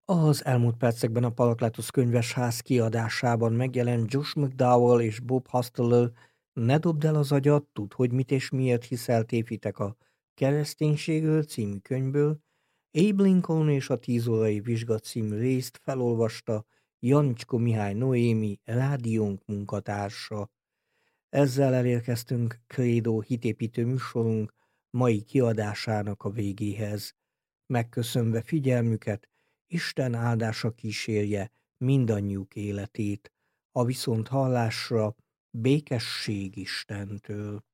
Az elmúlt percekben a Parakletos könyvesház kiadásában megjelent Josh McDowell és Bob Hostetler "Ne dobd el az agyat, tudd, hogy mit és miért hiszel tévhitek a kereszténységről" című könyvből. Abe Lincoln és a 10 órai vizsga című részt felolvasta Janicsko Mihály Noémi, rádiónk munkatársa. Ezzel elérkeztünk Credo hitépítő műsorunk mai kiadásának a végéhez. Megköszönve figyelmüket, Isten áldása kísérje mindannyiuk életét, a viszonthallásra békesség Istentől.